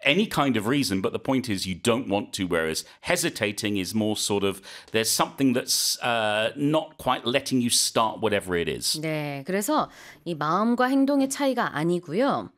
any kind of reason, but the point is you don't want to, whereas hesitating is more sort of there's something that's not quite letting you start whatever it is. 네, 그래서 이 마음과 행동의 차이가 아니고요.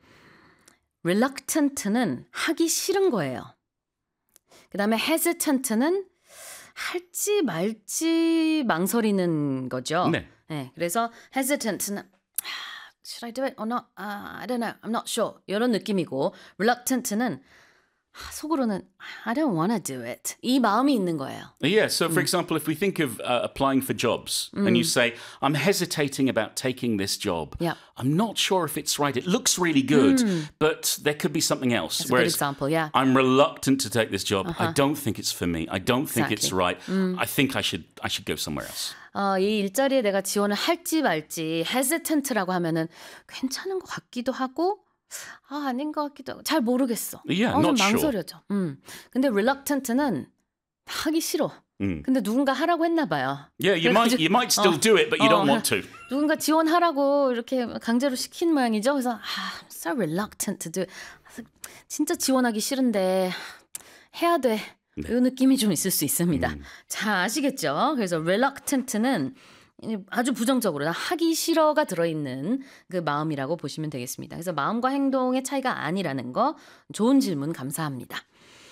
reluctant는 하기 싫은 거예요. 그 다음에 hesitant는 할지 말지 망설이는 거죠. 네. 네, 그래서 hesitant는 should I do it or not? I don't know. I'm not sure. 이런 느낌이고 reluctant는 속으로는 I don't want to do it. 이 마음이 있는 거예요. Yeah, so for example, if we think of applying for jobs and you say, I'm hesitating about taking this job. Yeah. I'm not sure if it's right. It looks really good, but there could be something else. That's a good example, yeah. I'm reluctant to take this job. I don't think it's for me. I don't think it's Exactly. right. I think I should go somewhere else. 이 일자리에 내가 지원을 할지 말지 hesitant라고 하면은 괜찮은 것 같기도 하고 아닌 것 같기도 하고 잘 모르겠어. Yeah, 좀 not sure. 망설여져. 근데 reluctant는 하기 싫어. 근데 누군가 하라고 했나 봐요. Yeah, you might still do it, but you don't want to. 누군가 지원하라고 이렇게 강제로 시킨 모양이죠. 그래서 I'm so reluctant to do it. 진짜 지원하기 싫은데 해야 돼. 이 느낌이 좀 있을 수 있습니다. 자, 아시겠죠? 그래서 reluctant는 아주 부정적으로 하기 싫어가 들어있는 그 마음이라고 보시면 되겠습니다. 그래서 마음과 행동의 차이가 아니라는 거 좋은 질문 감사합니다.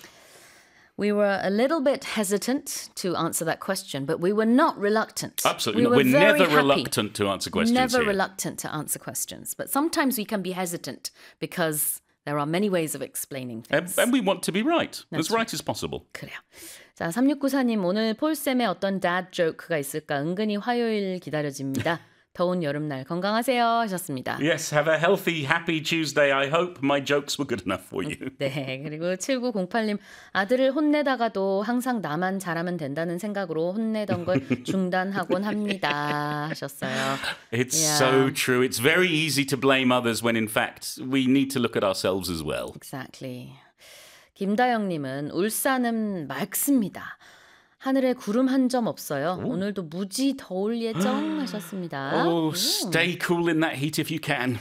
We were a little bit hesitant to answer that question, but we were not reluctant. Absolutely we not. We're very never happy. reluctant to answer questions Never here. reluctant to answer questions. But sometimes we can be hesitant because there are many ways of explaining things. And we want to be right, That's as right as possible. 그래요. 자, 3694님 오늘 폴쌤의 어떤 dad joke가 있을까 은근히 화요일 기다려집니다. 더운 여름날 건강하세요 하셨습니다. Yes, have a healthy, happy Tuesday. I hope my jokes were good enough for you. 네, 그리고 7908님 아들을 혼내다가도 항상 나만 잘하면 된다는 생각으로 혼내던 걸 중단하곤 합니다 하셨어요. It's Yeah. so true. It's very easy to blame others when in fact we need to look at ourselves as well. Exactly. 김다영님은 울산은 맑습니다. 하늘에 구름 한 점 없어요. 오늘도 무지 더울 예정 하셨습니다. Oh, stay cool in that heat if you can.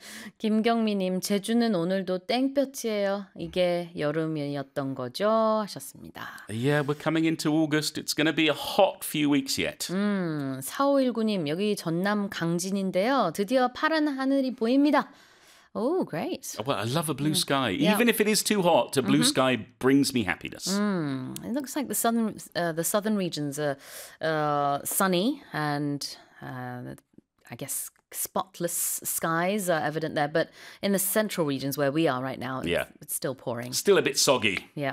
김경미님 제주는 오늘도 땡볕이에요. 이게 여름이었던 거죠 하셨습니다. Yeah, we're coming into August. It's going to be a hot few weeks yet. 4519님 여기 전남 강진인데요. 드디어 파란 하늘이 보입니다. Oh, great. Well, I love a blue sky. Yeah. Even if it is too hot, a blue sky brings me happiness. It looks like the southern regions are sunny and I guess spotless skies are evident there. But in the central regions where we are right now, Yeah. it's still pouring. Still a bit soggy. Yeah.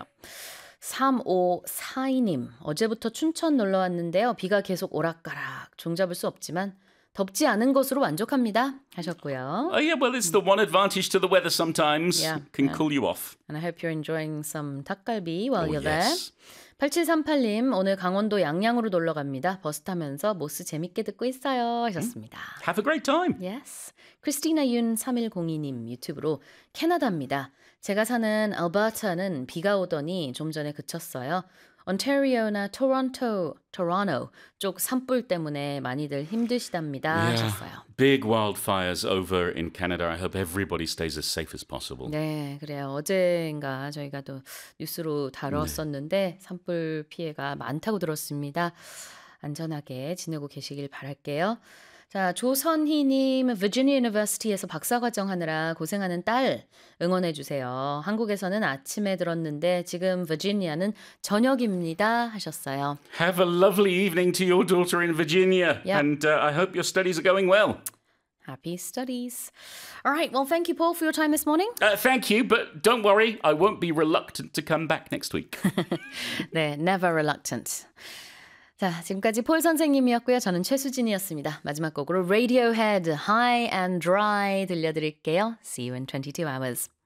3542님 어제부터 춘천 놀러 왔는데요. 비가 계속 오락가락 종잡을 수 없지만 덥지 않은 것으로 만족합니다 하셨고요. Oh, yeah, well, it's the one advantage to the weather sometimes. Yeah, Can yeah. cool you off. And I hope you're enjoying some 닭갈비 while you're yes. there. 8738님 오늘 강원도 양양으로 놀러 갑니다. 버스 타면서 모스 재밌게 듣고 있어요 하셨습니다. Have a great time. Yes. 크리스티나 윤 3102님 유튜브로 캐나다입니다. 제가 사는 알버타는 비가 오더니 좀 전에 그쳤어요. 온타리오나 토론토 쪽 산불 때문에 많이들 힘드시답니다 하셨어요. Big wildfires over in Canada. I hope everybody stays as safe as possible. 네, 그래요. 어제인가 저희가 또 뉴스로 다뤘었는데 산불 피해가 많다고 들었습니다. 안전하게 지내고 계시길 바랄게요. 자, 조선희님, Virginia University에서 박사과정 하느라 고생하는 딸 응원해 주세요. 한국에서는 아침에 들었는데 지금 버지니아는 저녁입니다 하셨어요. Have a lovely evening to your daughter in Virginia. Yeah. And I hope your studies are going well. Happy studies. All right, well, thank you, Paul, for your time this morning. Thank you, but don't worry. I won't be reluctant to come back next week. 네, never reluctant. 자, 지금까지 폴 선생님이었고요. 저는 최수진이었습니다. 마지막 곡으로 Radiohead, High and Dry 들려드릴게요. See you in 22 hours.